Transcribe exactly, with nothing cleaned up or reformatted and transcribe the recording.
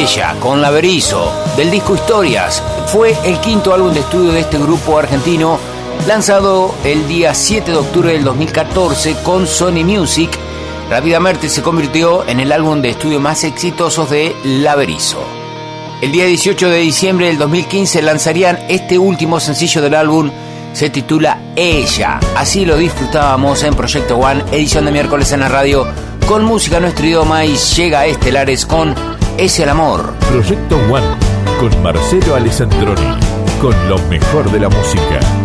Ella, con Laberizo, del disco Historias. Fue el quinto álbum de estudio de este grupo argentino, lanzado el día siete de octubre del dos mil catorce con Sony Music. Rápidamente se convirtió en el álbum de estudio más exitoso de Laberizo. El día dieciocho de diciembre del dos mil quince lanzarían este último sencillo del álbum. Se titula Ella. Así lo disfrutábamos en Proyecto One, edición de miércoles en la radio, con música en nuestro idioma, y llega a Estelares con Es el Amor. Proyecto One, con Marcelo Alessandroni, con lo mejor de la música.